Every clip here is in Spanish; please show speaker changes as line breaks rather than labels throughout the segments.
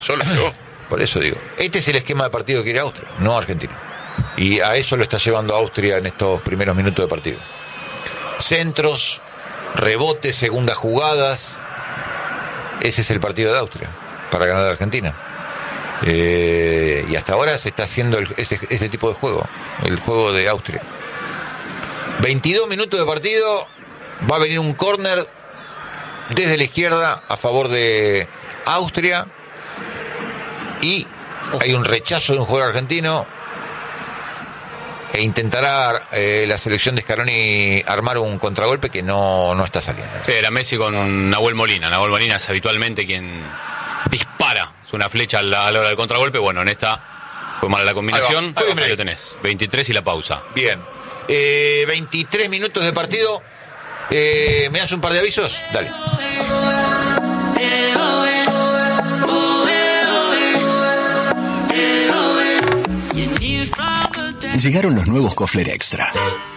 Solo yo.
Por eso digo, este es el esquema de partido que quiere Austria, no Argentina. Y a eso lo está llevando Austria en estos primeros minutos de partido. Centros, rebotes, segundas jugadas. Ese es el partido de Austria para ganar a Argentina. Y hasta ahora se está haciendo este tipo de juego, el juego de Austria. 22 minutos de partido. Va a venir un córner desde la izquierda a favor de Austria. Y hay un rechazo de un jugador argentino. E intentará la selección de Scaloni armar un contragolpe que no está saliendo.
Sí, era Messi con Nahuel Molina. Nahuel Molina es habitualmente quien dispara. Es una flecha a la hora del contragolpe. Bueno, en esta fue mala la combinación. Ahí lo tenés. 23 y la pausa.
Bien. 23 minutos de partido. ¿Me das un par de avisos? Dale.
Llegaron los nuevos Kofler Extra.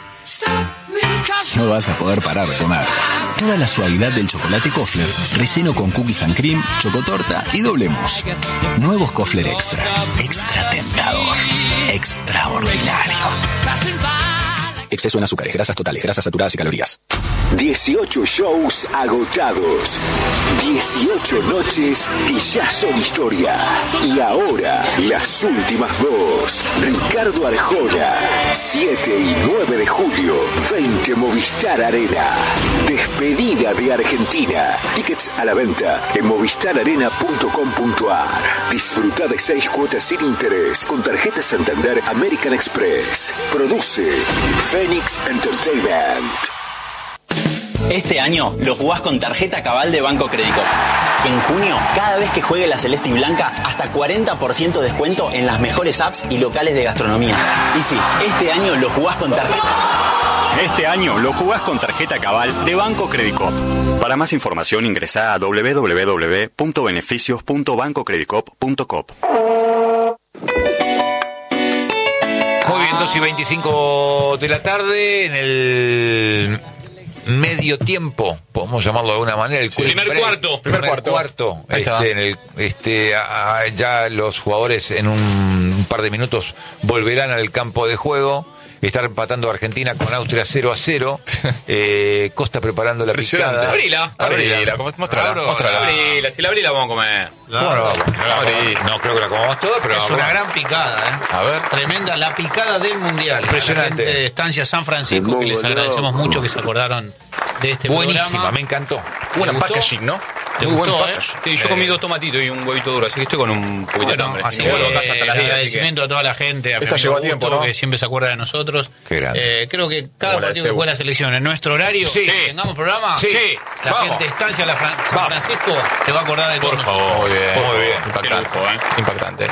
No vas a poder parar de comer. Toda la suavidad del chocolate Kofler, relleno con cookies and cream, chocotorta y doble mousse. Nuevos Kofler Extra. Extra tentador. Extraordinario. Exceso en azúcares, grasas totales, grasas saturadas y calorías.
18 shows agotados. 18 noches que ya son historia. Y ahora, las últimas dos. Ricardo Arjona. 7 y 9 de julio. 20 Movistar Arena. Despedida de Argentina. Tickets a la venta en movistararena.com.ar. Disfruta de 6 cuotas sin interés con tarjeta Santander American Express. Produce Phoenix Entertainment.
Este año lo jugás con tarjeta Cabal de Banco Credicop. En junio, cada vez que juegue la Celeste y Blanca, hasta 40% de descuento en las mejores apps y locales de gastronomía. Y sí, este año lo jugás con tarjeta.
Este año lo jugás con tarjeta Cabal de Banco Credicop. Para más información ingresá a www.beneficios.bancocredicop.com.
Muy bien, 2:25 de la tarde en el medio tiempo, podemos llamarlo de alguna manera, el
primer cuarto.
Ya los jugadores en un par de minutos volverán al campo de juego. Está empatando Argentina con Austria 0-0. Costa preparando la picada.
Abrila. Mostrala. Si la abrila vamos a comer.
No creo que la comamos toda, pero
es una gran picada,
A ver.
Tremenda, la picada del Mundial.
Impresionante.
La gente de Estancia San Francisco, que les agradecemos mucho que se acordaron de este
buenísima,
programa.
Me encantó.
Buena packaging, ¿no?
¿Te
muy
gustó,
buen Sí, yo comí 2 tomatitos y un huevito duro, así que estoy con un poquito de hambre.
Así
no vuelvo a casa hasta las 10.
Agradecimiento a toda la gente, a
esta llegó a tiempo, ¿no?
que siempre se acuerda de nosotros.
Qué grande.
Creo que cada partido que juega la selección en nuestro horario, tengamos programa, la gente de Estancia San Francisco se va a acordar de todos.
Por favor.
Muy bien.
Impactante.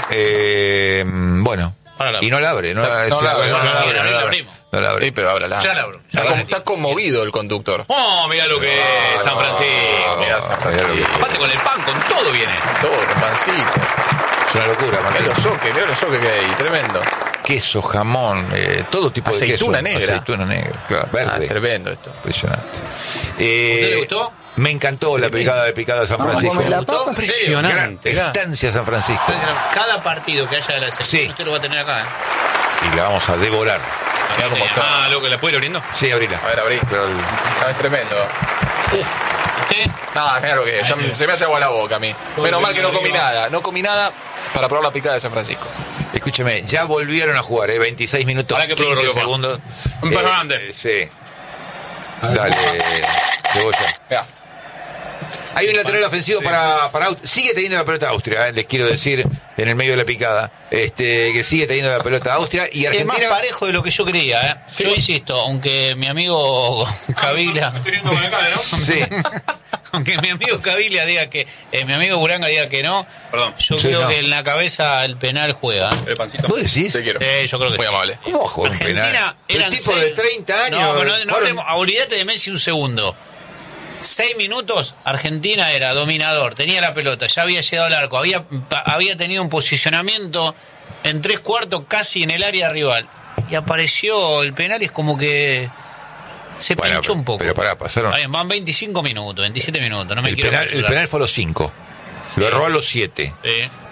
Bueno. Y no la abre, no la
abrimos.
No la abrí,
pero ábrala.
Ya la abro.
Está conmovido el conductor. Oh, mirá lo que es San Francisco. Mirá San Francisco. Aparte con el pan, con todo viene. Todo, con pancito.
Es una locura,
Mirá los soques que hay, tremendo.
Queso, jamón, todo tipo de queso.
Aceituna negra,
claro, verde.
Tremendo esto.
Impresionante.
¿Usted le gustó?
Me encantó la picada de San Francisco.
¿Me gustó?
Impresionante. Estancia San Francisco.
Cada partido que haya de la selección usted lo va a tener acá,
Y la vamos a devorar.
Mirá cómo está. Loco, ¿la puede ir abriendo?
Sí, abrila.
A ver, abrí. Es tremendo.
¿Usted?
Nada, claro que se me hace agua la boca a mí. Menos mal que no comí nada. No comí nada para probar la picada de San Francisco.
Escúcheme, ya volvieron a jugar, 26 minutos, 15 segundos.
Impresionante.
Sí. Dale, Cebolla.
Ya.
Hay un lateral ofensivo para Austria. Sigue teniendo la pelota Austria, les quiero decir, en el medio de la picada. Que sigue teniendo la pelota Austria y Argentina.
Es más parejo de lo que yo creía, Yo insisto, aunque mi amigo Cavila.
Sí.
Aunque mi amigo Cavila diga que. Mi amigo Buranga diga que no.
Perdón.
Yo creo que en la cabeza el penal juega.
El pancito.
¿Vos decís?
Sí, yo creo que
muy amable.
¿Cómo va a jugar un penal?
El
tipo de 30 años.
No hablemos, olvídate de Messi un segundo. 6 minutos, Argentina era dominador, tenía la pelota, ya había llegado al arco, había tenido un posicionamiento en 3/4 casi en el área rival. Y apareció el penal y es como que se pinchó un poco.
Pero pasaron.
Van 25 minutos, 27 minutos, no me
El
quiero
penal fue a los 5. Lo erró a los 7.
Sí.